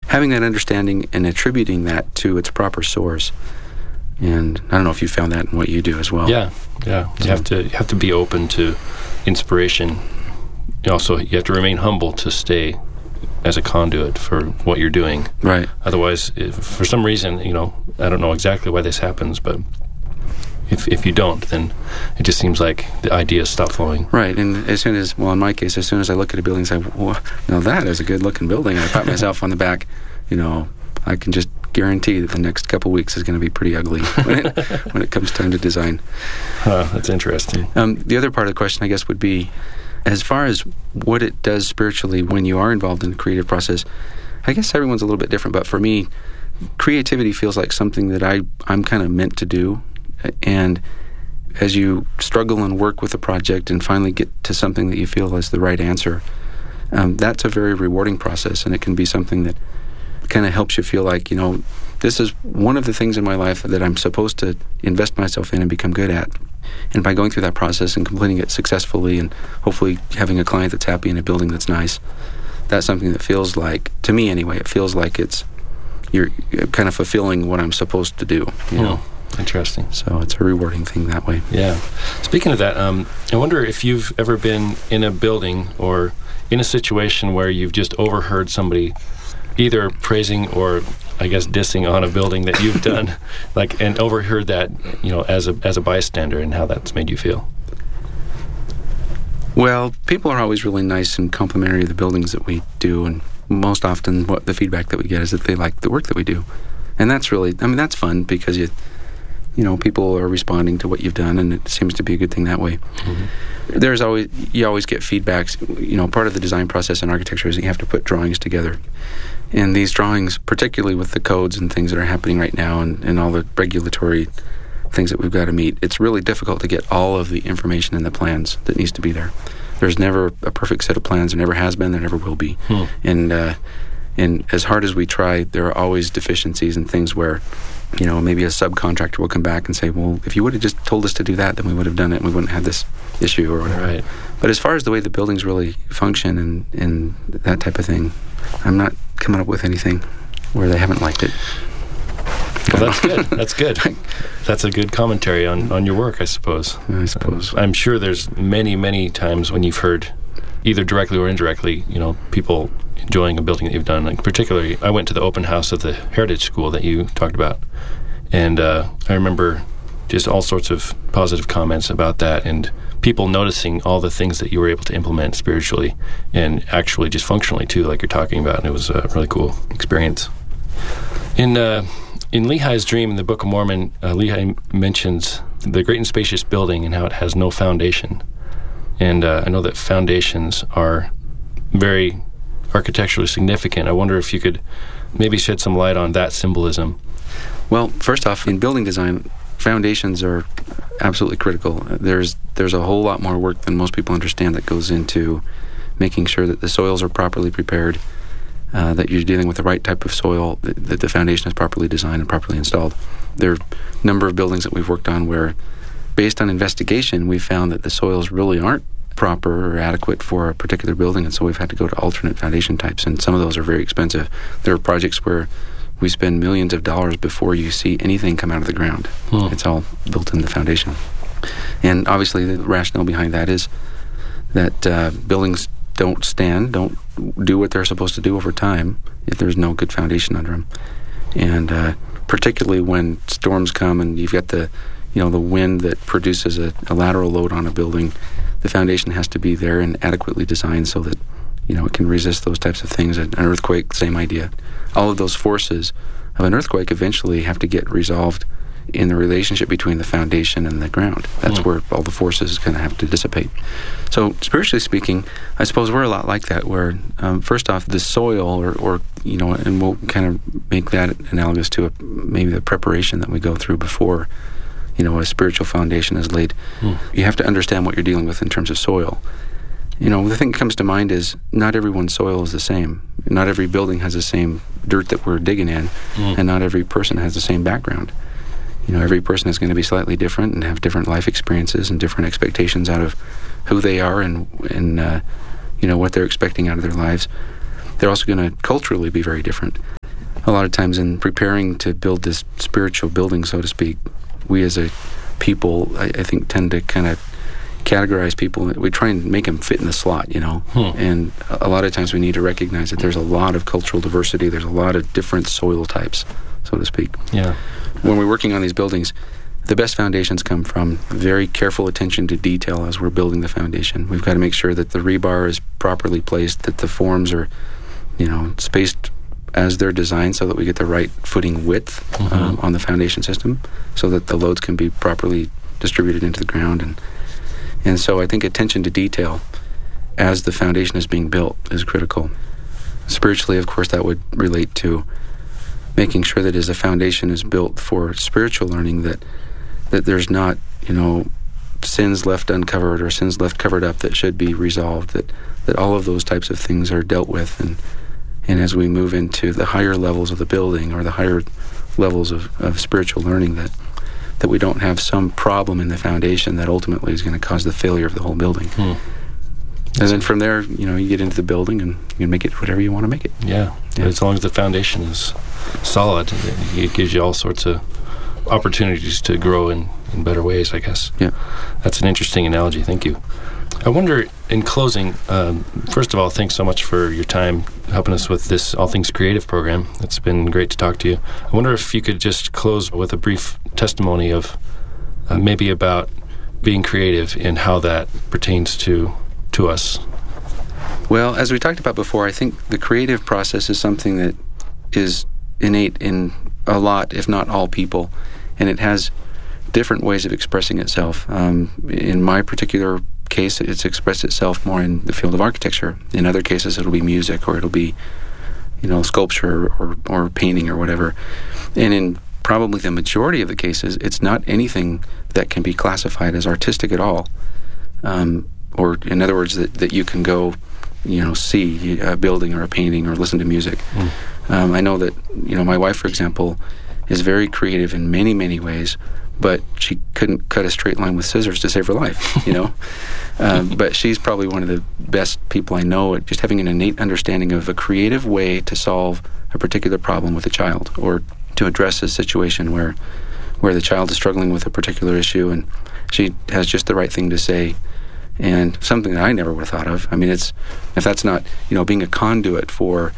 having that understanding and attributing that to its proper source. And I don't know if you found that in what you do as well. Yeah. You have to be open to inspiration. You have to remain humble to stay as a conduit for what you're doing. Right. Otherwise, if for some reason, I don't know exactly why this happens, but if you don't, then it just seems like the ideas stop flowing. Right, and as soon as, in my case, as soon as I look at a building and say, well, now that is a good-looking building, and I pat myself on the back, I can just guarantee that the next couple weeks is going to be pretty ugly when it comes time to design. That's interesting. The other part of the question, I guess, would be, as far as what it does spiritually when you are involved in the creative process, I guess everyone's a little bit different, but for me, creativity feels like something that I'm kind of meant to do. And as you struggle and work with a project and finally get to something that you feel is the right answer, that's a very rewarding process, and it can be something that kind of helps you feel like, this is one of the things in my life that I'm supposed to invest myself in and become good at. And by going through that process and completing it successfully and hopefully having a client that's happy in a building that's nice, that's something that feels like, to me anyway, it feels like you're kind of fulfilling what I'm supposed to do, Interesting. So it's a rewarding thing that way. Yeah. Speaking of that, I wonder if you've ever been in a building or in a situation where you've just overheard somebody either praising or, I guess, dissing on a building that you've done, and overheard that, as a bystander, and how that's made you feel. Well, people are always really nice and complimentary of the buildings that we do, and most often what the feedback that we get is that they like the work that we do. And that's really, that's fun because people are responding to what you've done, and it seems to be a good thing that way. Mm-hmm. You always get feedbacks. Part of the design process in architecture is that you have to put drawings together. And these drawings, particularly with the codes and things that are happening right now and all the regulatory things that we've got to meet, it's really difficult to get all of the information in the plans that needs to be there. There's never a perfect set of plans. There never has been. There never will be. And as hard as we try, there are always deficiencies and things where maybe a subcontractor will come back and say, well, if you would have just told us to do that, then we would have done it and we wouldn't have this issue or whatever. Right. But as far as the way the buildings really function and that type of thing, I'm not coming up with anything where they haven't liked it. Well, that's good. That's good. That's a good commentary on your work, I suppose. I suppose. I'm sure there's many, many times when you've heard, either directly or indirectly, people enjoying a building that you've done. Particularly, I went to the open house of the Heritage School that you talked about, and I remember just all sorts of positive comments about that, and people noticing all the things that you were able to implement spiritually and actually just functionally too, like you're talking about. And it was a really cool experience. In Lehi's dream in the Book of Mormon, Lehi mentions the great and spacious building and how it has no foundation. And I know that foundations are very architecturally significant. I wonder if you could maybe shed some light on that symbolism. Well, first off, in building design, foundations are absolutely critical. There's a whole lot more work than most people understand that goes into making sure that the soils are properly prepared, that you're dealing with the right type of soil, that the foundation is properly designed and properly installed. There are a number of buildings that we've worked on where, based on investigation, we found that the soils really aren't proper or adequate for a particular building, and so we've had to go to alternate foundation types, and some of those are very expensive. There are projects where we spend millions of dollars before you see anything come out of the ground. It's all built in the foundation. And obviously the rationale behind that is that buildings don't do what they're supposed to do over time if there's no good foundation under them. And particularly when storms come and you've got the wind that produces a lateral load on a building, the foundation has to be there and adequately designed so that it can resist those types of things. An earthquake, same idea. All of those forces of an earthquake eventually have to get resolved in the relationship between the foundation and the ground. That's where all the forces kind of have to dissipate. So spiritually speaking, I suppose we're a lot like that, where first off, the soil or and we'll kind of make that analogous to maybe the preparation that we go through before a spiritual foundation is laid. You have to understand what you're dealing with in terms of soil. The thing that comes to mind is not everyone's soil is the same. Not every building has the same dirt that we're digging in, and not every person has the same background. Every person is going to be slightly different and have different life experiences and different expectations out of who they are and what they're expecting out of their lives. They're also going to culturally be very different. a lot of times in preparing to build this spiritual building, so to speak, we as a people, I think, tend to kind of categorize people. We try and make them fit in the slot, And a lot of times we need to recognize that there's a lot of cultural diversity. There's a lot of different soil types, so to speak. Yeah. When we're working on these buildings, the best foundations come from very careful attention to detail as we're building the foundation. We've got to make sure that the rebar is properly placed, that the forms are, spaced as they're designed so that we get the right footing width on the foundation system so that the loads can be properly distributed into the ground. And so I think attention to detail as the foundation is being built is critical. Spiritually, of course, that would relate to making sure that as a foundation is built for spiritual learning, that there's not, sins left uncovered or sins left covered up that should be resolved, that all of those types of things are dealt with. And as we move into the higher levels of the building or the higher levels of spiritual learning, that we don't have some problem in the foundation that ultimately is going to cause the failure of the whole building. And then from there, you get into the building and you can make it whatever you want to make it. Yeah. As long as the foundation is solid, it gives you all sorts of opportunities to grow in better ways, I guess. Yeah. That's an interesting analogy. Thank you. I wonder, in closing, first of all, thanks so much for your time helping us with this All Things Creative program. It's been great to talk to you. I wonder if you could just close with a brief testimony of maybe about being creative and how that pertains to us. Well, as we talked about before, I think the creative process is something that is innate in a lot, if not all people, and it has different ways of expressing itself. In my particular case, it's expressed itself more in the field of architecture. In other cases, it'll be music, or it'll be, sculpture or painting or whatever. And in probably the majority of the cases, it's not anything that can be classified as artistic at all. Or in other words, that you can go, see a building or a painting or listen to music. I know that, my wife, for example, is very creative in many, many ways, but she couldn't cut a straight line with scissors to save her life, But she's probably one of the best people I know at just having an innate understanding of a creative way to solve a particular problem with a child, or to address a situation where the child is struggling with a particular issue, and she has just the right thing to say. And something that I never would have thought of. I mean, if that's not, being a conduit for,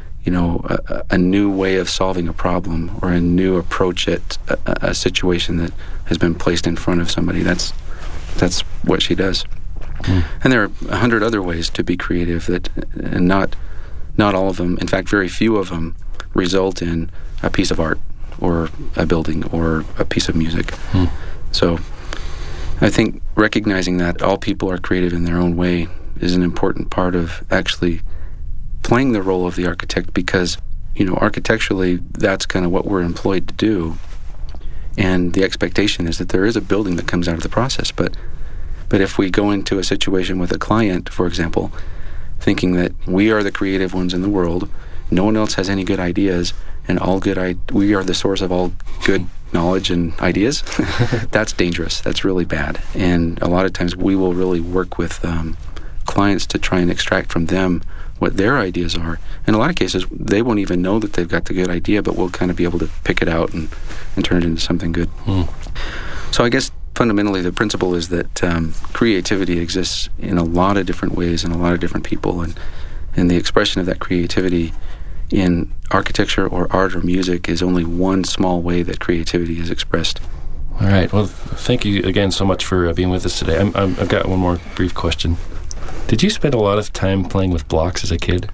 a new way of solving a problem or a new approach at a situation that has been placed in front of somebody, that's what she does. And there are 100 other ways to be creative and not all of them, in fact, very few of them result in a piece of art or a building or a piece of music. So I think recognizing that all people are creative in their own way is an important part of actually playing the role of the architect, because, architecturally, that's kind of what we're employed to do. And the expectation is that there is a building that comes out of the process. But if we go into a situation with a client, for example, thinking that we are the creative ones in the world, no one else has any good ideas, and we are the source of all good knowledge and ideas, that's dangerous. That's really bad. And a lot of times we will really work with clients to try and extract from them what their ideas are. In a lot of cases, they won't even know that they've got the good idea, but we'll kind of be able to pick it out and turn it into something good. So I guess fundamentally the principle is that creativity exists in a lot of different ways in a lot of different people, and the expression of that creativity in architecture or art or music is only one small way that creativity is expressed. All right. Well, thank you again so much for being with us today. I've got one more brief question. Did you spend a lot of time playing with blocks as a kid?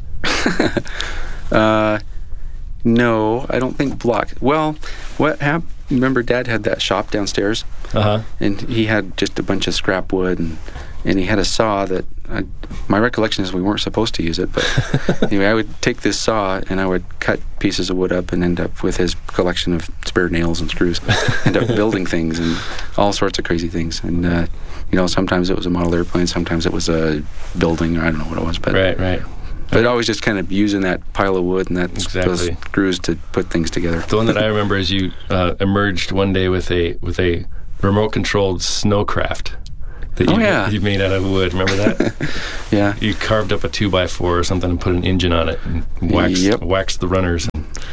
No, I don't think blocks. Well, what happened? Remember, Dad had that shop downstairs, and he had just a bunch of scrap wood, and he had a saw that my recollection is we weren't supposed to use it, but anyway, I would take this saw and I would cut pieces of wood up and end up with his collection of spare nails and screws, end up building things and all sorts of crazy things. And sometimes it was a model airplane, sometimes it was a building, or I don't know what it was, but right. But always just kind of using that pile of wood and those screws to put things together. The one that I remember is you emerged one day with a remote-controlled snowcraft that you made out of wood. Remember that? Yeah. You carved up a 2x4 or something and put an engine on it and waxed the runners.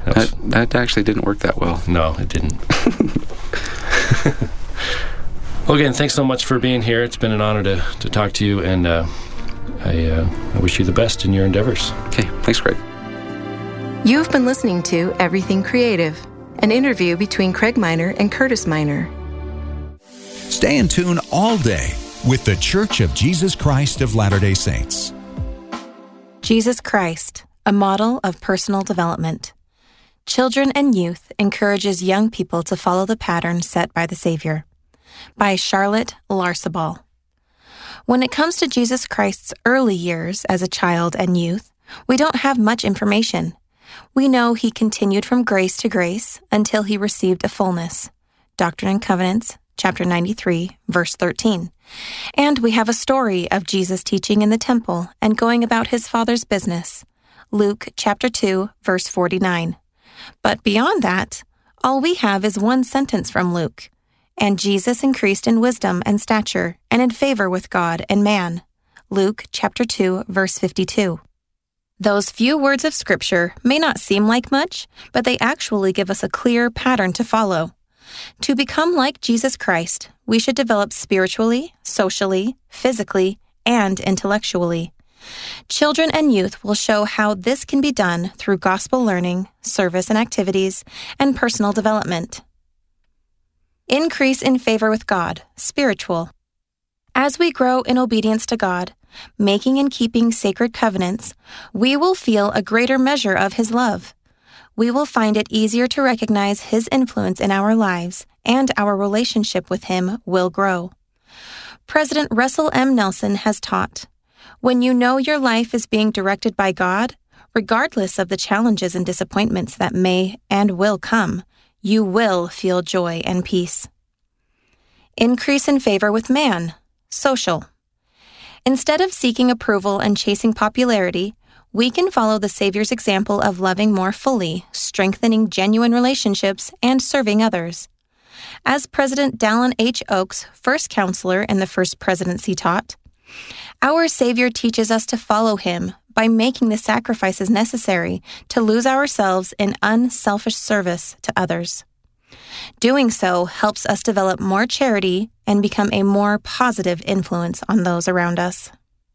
That actually didn't work that well. No, it didn't. Well, again, thanks so much for being here. It's been an honor to talk to you, and I wish you the best in your endeavors. Okay, thanks, Craig. You've been listening to Everything Creative, an interview between Craig Miner and Curtis Miner. Stay in tune all day with The Church of Jesus Christ of Latter-day Saints. Jesus Christ, a model of personal development. Children and Youth encourages young people to follow the pattern set by the Savior. By Charlotte Larsabal. When it comes to Jesus Christ's early years as a child and youth, we don't have much information. We know he continued from grace to grace until he received a fullness. Doctrine and Covenants, chapter 93, verse 13. And we have a story of Jesus teaching in the temple and going about his Father's business. Luke chapter 2, verse 49. But beyond that, all we have is one sentence from Luke. And Jesus increased in wisdom and stature and in favor with God and man. Luke chapter 2, verse 52. Those few words of Scripture may not seem like much, but they actually give us a clear pattern to follow. To become like Jesus Christ, we should develop spiritually, socially, physically, and intellectually. Children and youth will show how this can be done through gospel learning, service and activities, and personal development. Increase in favor with God, spiritual. As we grow in obedience to God, making and keeping sacred covenants, we will feel a greater measure of His love. We will find it easier to recognize His influence in our lives, and our relationship with Him will grow. President Russell M. Nelson has taught, when you know your life is being directed by God, regardless of the challenges and disappointments that may and will come, you will feel joy and peace. Increase in favor with man, social. Instead of seeking approval and chasing popularity, we can follow the Savior's example of loving more fully, strengthening genuine relationships, and serving others. As President Dallin H. Oaks, first counselor in the first presidency, taught, our Savior teaches us to follow Him by making the sacrifices necessary to lose ourselves in unselfish service to others. Doing so helps us develop more charity and become a more positive influence on those around us.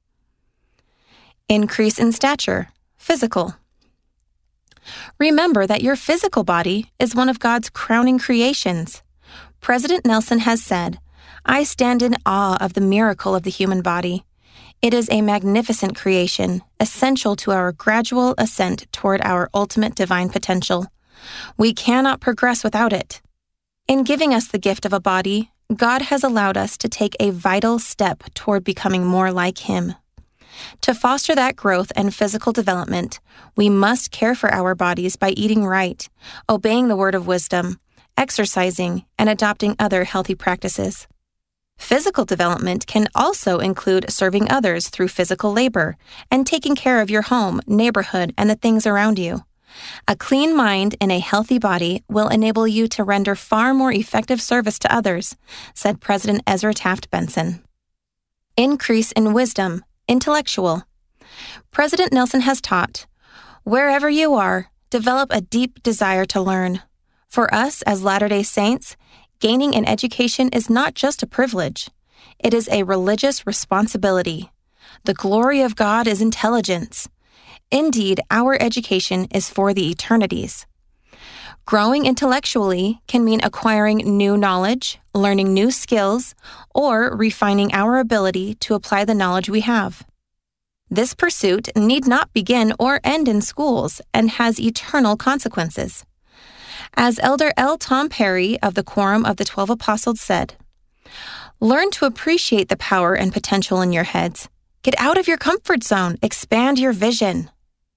Increase in stature, physical. Remember that your physical body is one of God's crowning creations. President Nelson has said, I stand in awe of the miracle of the human body. It is a magnificent creation, essential to our gradual ascent toward our ultimate divine potential. We cannot progress without it. In giving us the gift of a body, God has allowed us to take a vital step toward becoming more like Him. To foster that growth and physical development, we must care for our bodies by eating right, obeying the word of wisdom, exercising, and adopting other healthy practices. Physical development can also include serving others through physical labor and taking care of your home, neighborhood, and the things around you. A clean mind in a healthy body will enable you to render far more effective service to others, said President Ezra Taft Benson. Increase in wisdom, intellectual. President Nelson has taught, wherever you are, develop a deep desire to learn. For us as Latter-day Saints, gaining an education is not just a privilege. It is a religious responsibility. The glory of God is intelligence. Indeed, our education is for the eternities. Growing intellectually can mean acquiring new knowledge, learning new skills, or refining our ability to apply the knowledge we have. This pursuit need not begin or end in schools and has eternal consequences. As Elder L. Tom Perry of the Quorum of the 12 Apostles said, learn to appreciate the power and potential in your heads. Get out of your comfort zone. Expand your vision.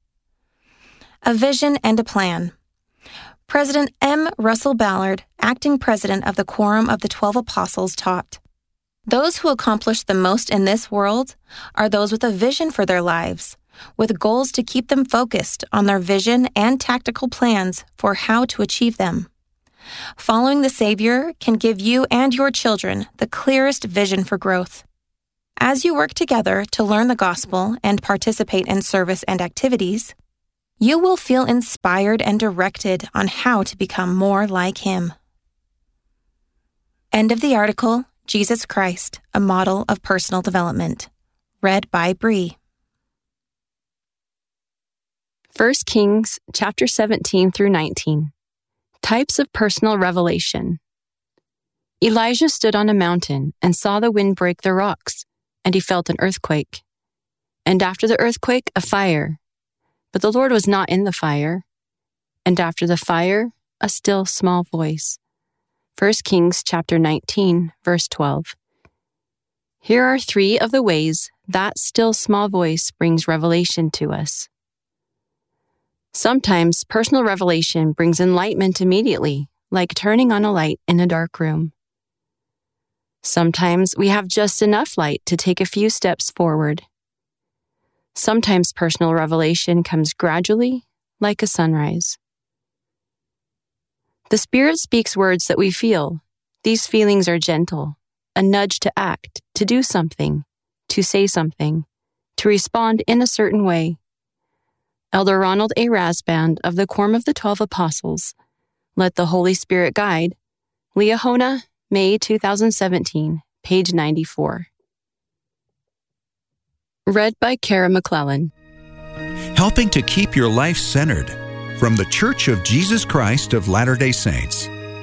A vision and a plan. President M. Russell Ballard, acting president of the Quorum of the 12 Apostles, taught, those who accomplish the most in this world are those with a vision for their lives, with goals to keep them focused on their vision and tactical plans for how to achieve them. Following the Savior can give you and your children the clearest vision for growth. As you work together to learn the gospel and participate in service and activities, You will feel inspired and directed on how to become more like Him. End of the article, Jesus Christ, a Model of Personal Development. Read by Bree. 1 Kings chapter 17 through 19. Types of personal revelation. Elijah stood on a mountain and saw the wind break the rocks, and he felt an earthquake. And after the earthquake, a fire. But the Lord was not in the fire. And after the fire, a still small voice. 1 Kings chapter 19, verse 12. Here are 3 of the ways that still small voice brings revelation to us. Sometimes personal revelation brings enlightenment immediately, like turning on a light in a dark room. Sometimes we have just enough light to take a few steps forward. Sometimes personal revelation comes gradually, like a sunrise. The Spirit speaks words that we feel. These feelings are gentle, a nudge to act, to do something, to say something, to respond in a certain way. Elder Ronald A. Rasband of the Quorum of the 12 Apostles, Let the Holy Spirit Guide, Liahona, May 2017, page 94. Read by Kara McClellan. Helping to keep your life centered. From the Church of Jesus Christ of Latter-day Saints.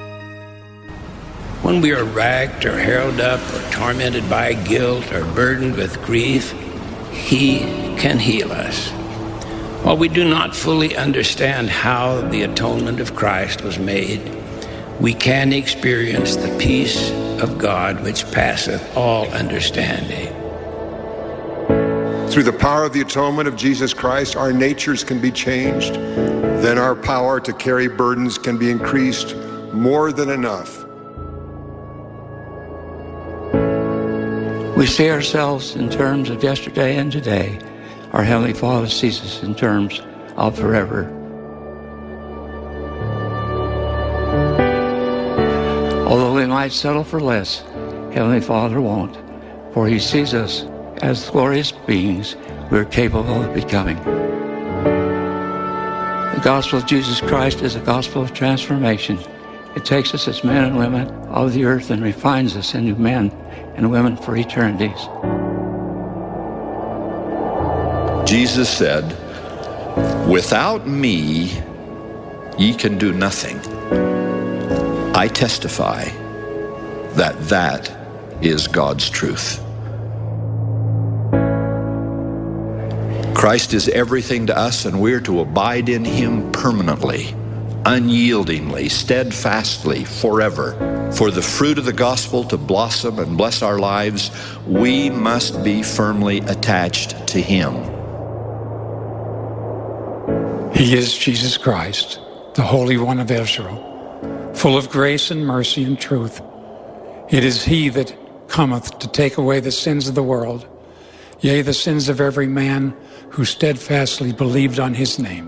When we are racked or harrowed up or tormented by guilt or burdened with grief, He can heal us. While we do not fully understand how the atonement of Christ was made, we can experience the peace of God which passeth all understanding. Through the power of the atonement of Jesus Christ, our natures can be changed. Then our power to carry burdens can be increased more than enough. We see ourselves in terms of yesterday and today. Our Heavenly Father sees us in terms of forever. Although we might settle for less, Heavenly Father won't, for He sees us as glorious beings we are capable of becoming. The gospel of Jesus Christ is a gospel of transformation. It takes us as men and women of the earth and refines us into men and women for eternities. Jesus said, "Without me, ye can do nothing." I testify that that is God's truth. Christ is everything to us, and we're to abide in Him permanently, unyieldingly, steadfastly, forever. For the fruit of the gospel to blossom and bless our lives, we must be firmly attached to Him. He is Jesus Christ, the Holy One of Israel, full of grace and mercy and truth. It is He that cometh to take away the sins of the world, yea, the sins of every man who steadfastly believed on His name.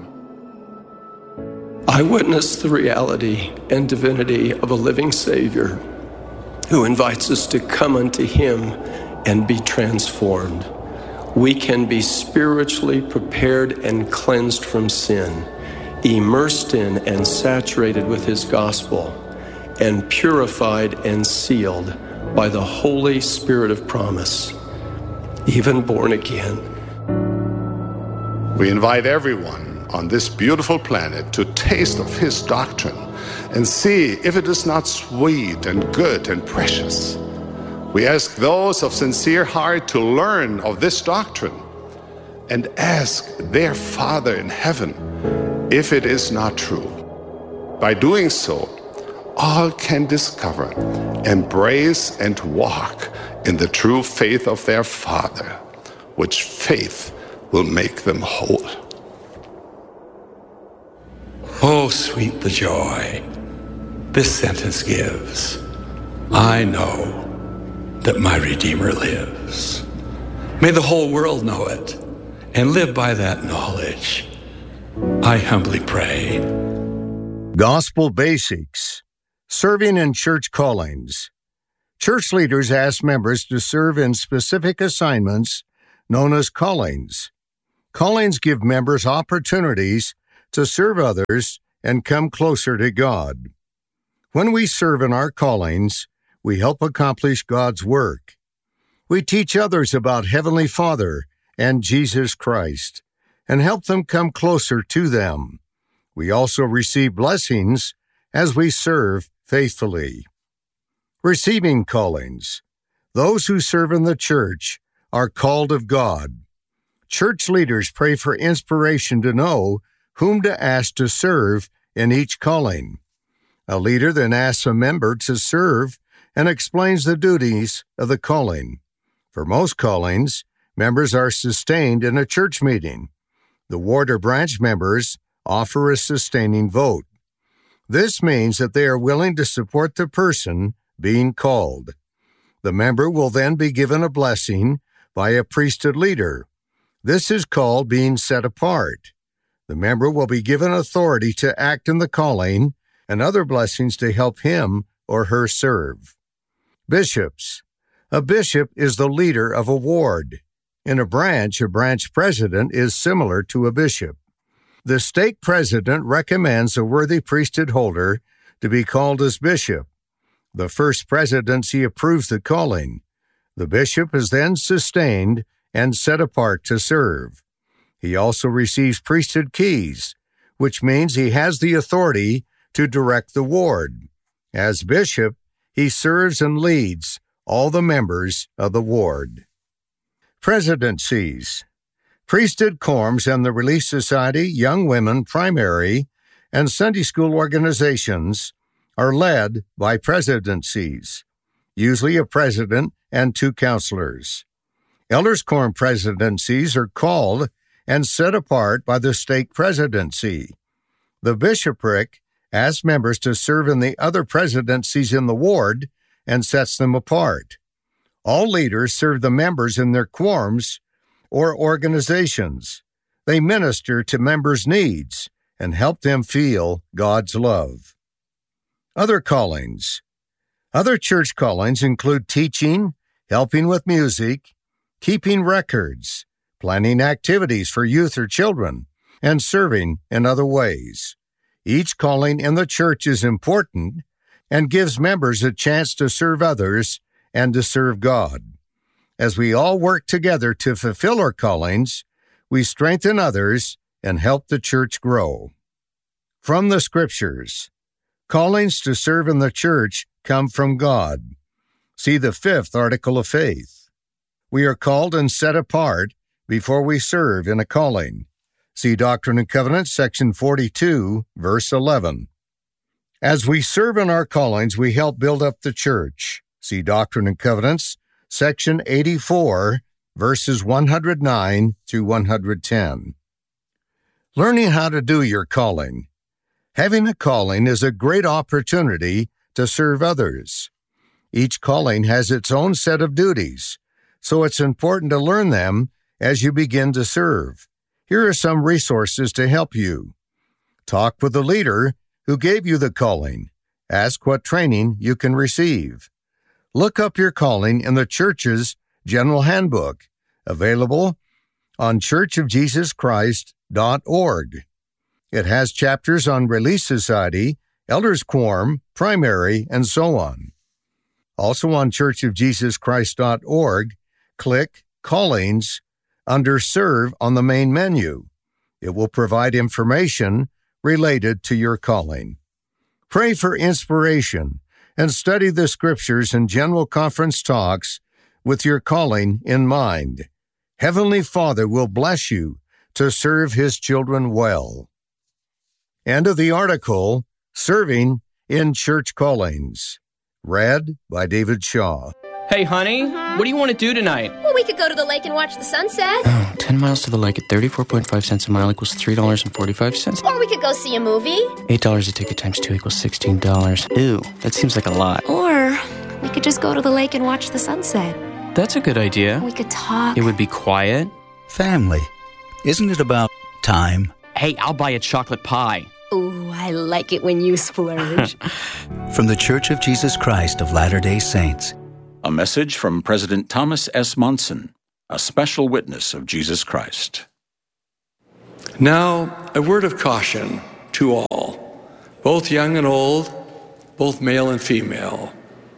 I witness the reality and divinity of a living Savior who invites us to come unto Him and be transformed. We can be spiritually prepared and cleansed from sin, immersed in and saturated with His gospel, and purified and sealed by the Holy Spirit of promise, even born again. We invite everyone on this beautiful planet to taste of His doctrine and see if it is not sweet and good and precious. We ask those of sincere heart to learn of this doctrine and ask their Father in heaven if it is not true. By doing so, all can discover, embrace, and walk in the true faith of their Father, which faith will make them whole. Oh, sweet the joy this sentence gives. I know that my Redeemer lives. May the whole world know it and live by that knowledge. I humbly pray. Gospel Basics. Serving in Church Callings. Church leaders ask members to serve in specific assignments known as callings. Callings give members opportunities to serve others and come closer to God. When we serve in our callings, we help accomplish God's work. We teach others about Heavenly Father and Jesus Christ and help them come closer to them. We also receive blessings as we serve faithfully. Receiving callings. Those who serve in the church are called of God. Church leaders pray for inspiration to know whom to ask to serve in each calling. A leader then asks a member to serve and explains the duties of the calling. For most callings, members are sustained in a church meeting. The ward or branch members offer a sustaining vote. This means that they are willing to support the person being called. The member will then be given a blessing by a priesthood leader. This is called being set apart. The member will be given authority to act in the calling and other blessings to help him or her serve. Bishops. A bishop is the leader of a ward. In a branch president is similar to a bishop. The stake president recommends a worthy priesthood holder to be called as bishop. The first presidency approves the calling. The bishop is then sustained and set apart to serve. He also receives priesthood keys, which means he has the authority to direct the ward. As bishop, he serves and leads all the members of the ward. Presidencies. Priesthood quorums and the Relief Society, Young Women, Primary, and Sunday School organizations are led by presidencies, usually a president and 2 counselors. Elders' quorum presidencies are called and set apart by the stake presidency. The bishopric asks members to serve in the other presidencies in the ward and sets them apart. All leaders serve the members in their quorums or organizations. They minister to members' needs and help them feel God's love. Other callings. Other church callings include teaching, helping with music, keeping records, planning activities for youth or children, and serving in other ways. Each calling in the church is important and gives members a chance to serve others and to serve God. As we all work together to fulfill our callings, we strengthen others and help the church grow. From the Scriptures. Callings to serve in the church come from God. See the 5th article of faith. We are called and set apart before we serve in a calling. See Doctrine and Covenants, section 42, verse 11. As we serve in our callings, we help build up the church. See Doctrine and Covenants, section 84, verses 109 through 110. Learning how to do your calling. Having a calling is a great opportunity to serve others. Each calling has its own set of duties, so it's important to learn them as you begin to serve. Here are some resources to help you. Talk with the leader who gave you the calling. Ask what training you can receive. Look up your calling in the church's General Handbook, available on churchofjesuschrist.org. It has chapters on Relief Society, Elders' Quorum, Primary, and so on. Also on churchofjesuschrist.org, click Callings under Serve on the main menu. It will provide information related to your calling. Pray for inspiration and study the Scriptures and general conference talks with your calling in mind. Heavenly Father will bless you to serve His children well. End of the article, Serving in Church Callings. Read by David Shaw. Hey, honey, what do you want to do tonight? Well, we could go to the lake and watch the sunset. Oh, 10 miles to the lake at 34.5 cents a mile equals $3.45. Or we could go see a movie. $8 a ticket times 2 equals $16. Ew, that seems like a lot. Or we could just go to the lake and watch the sunset. That's a good idea. We could talk. It would be quiet. Family. Isn't it about time? Hey, I'll buy a chocolate pie. Ooh, I like it when you splurge. From the Church of Jesus Christ of Latter-day Saints. A message from President Thomas S. Monson, a special witness of Jesus Christ. Now, a word of caution to all, both young and old, both male and female.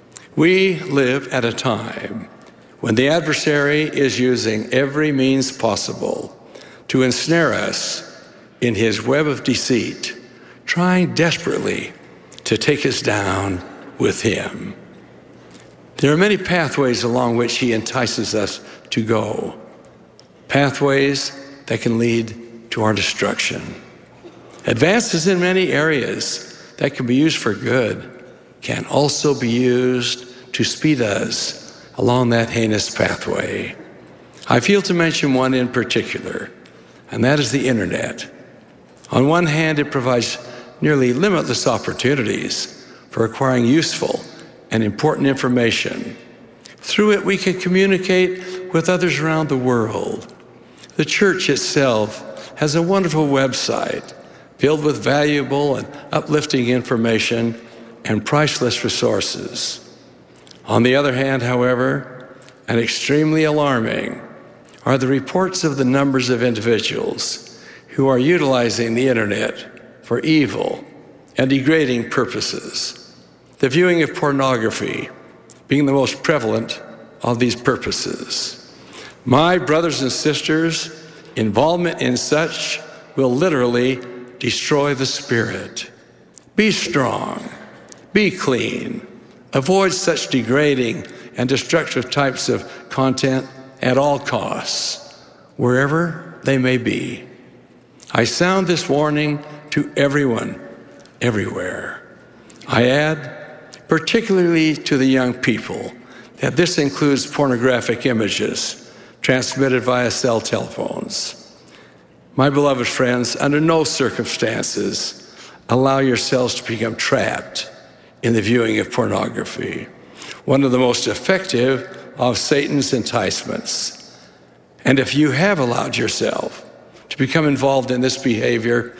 We live at a time when the adversary is using every means possible to ensnare us in his web of deceit, trying desperately to take us down with him. There are many pathways along which he entices us to go, pathways that can lead to our destruction. Advances in many areas that can be used for good can also be used to speed us along that heinous pathway. I feel to mention one in particular, and that is the internet. On one hand, it provides nearly limitless opportunities for acquiring useful and important information. Through it, we can communicate with others around the world. The church itself has a wonderful website filled with valuable and uplifting information and priceless resources. On the other hand, however, and extremely alarming, are the reports of the numbers of individuals who are utilizing the internet for evil and degrading purposes. The viewing of pornography being the most prevalent of these purposes. My brothers and sisters, involvement in such will literally destroy the spirit. Be strong, be clean, avoid such degrading and destructive types of content at all costs, wherever they may be. I sound this warning to everyone, everywhere. I add, particularly to the young people, that this includes pornographic images transmitted via cell telephones. My beloved friends, under no circumstances allow yourselves to become trapped in the viewing of pornography, one of the most effective of Satan's enticements. And if you have allowed yourself to become involved in this behavior,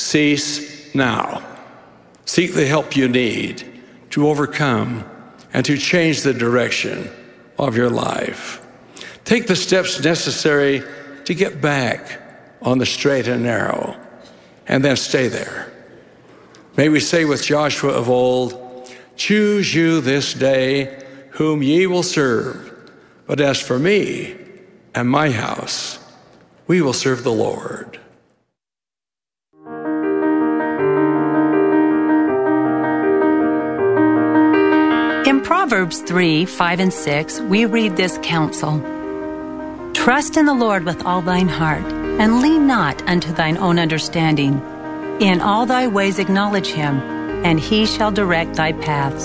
cease now. Seek the help you need to overcome and to change the direction of your life. Take the steps necessary to get back on the straight and narrow, and then stay there. May we say with Joshua of old, choose you this day whom ye will serve, but as for me and my house, we will serve the Lord. In Proverbs 3, 5, and 6, we read this counsel. Trust in the Lord with all thine heart, and lean not unto thine own understanding. In all thy ways acknowledge him, and he shall direct thy paths.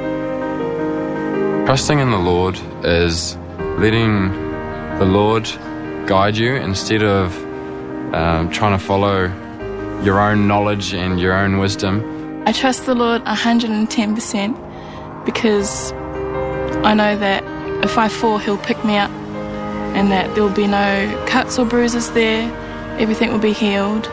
Trusting in the Lord is letting the Lord guide you instead of trying to follow your own knowledge and your own wisdom. I trust the Lord 110% because I know that if I fall, he'll pick me up and that there will be no cuts or bruises there. Everything will be healed.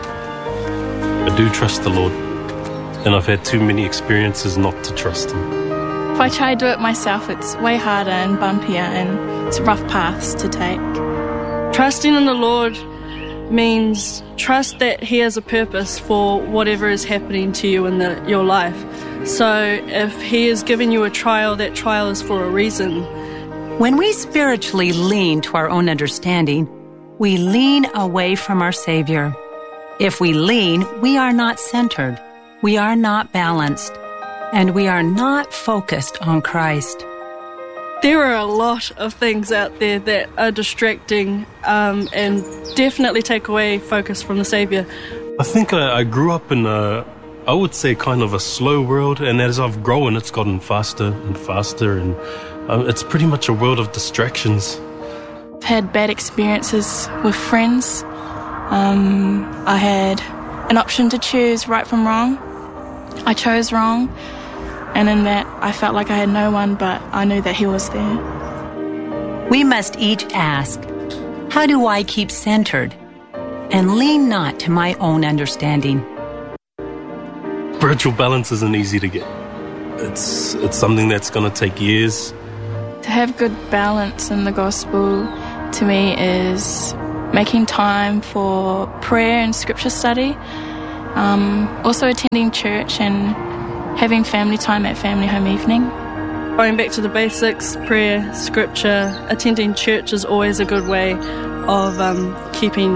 I do trust the Lord, and I've had too many experiences not to trust him. If I try to do it myself, it's way harder and bumpier, and it's rough paths to take. Trusting in the Lord means trust that he has a purpose for whatever is happening to you in your life. So if he is giving you a trial, that trial is for a reason. When we spiritually lean to our own understanding, we lean away from our Savior. If we lean, we are not centered, we are not balanced, and we are not focused on Christ. There are a lot of things out there that are distracting and definitely take away focus from the Savior. I think I grew up in I would say kind of a slow world, and as I've grown, it's gotten faster and faster, and it's pretty much a world of distractions. I've had bad experiences with friends. I had an option to choose right from wrong. I chose wrong, and in that I felt like I had no one, but I knew that he was there. We must each ask, how do I keep centered and lean not to my own understanding? Spiritual balance isn't easy to get. It's something that's going to take years. To have good balance in the gospel, to me, is making time for prayer and scripture study, also attending church and having family time at family home evening. Going back to the basics, prayer, scripture, attending church is always a good way of keeping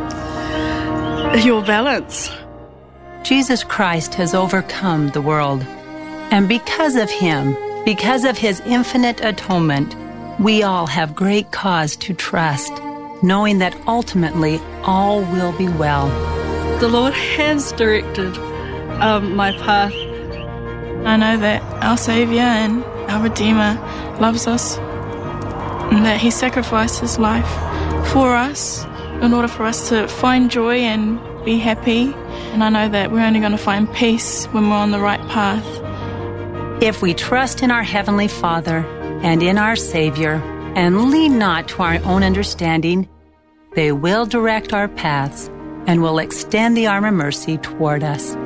your balance. Jesus Christ has overcome the world. And because of him, because of his infinite atonement, we all have great cause to trust, knowing that ultimately all will be well. The Lord has directed my path. I know that our Saviour and our Redeemer loves us, and that he sacrificed his life for us in order for us to find joy and be happy. And I know that we're only going to find peace when we're on the right path. If we trust in our Heavenly Father and in our Savior and lean not to our own understanding, they will direct our paths and will extend the arm of mercy toward us.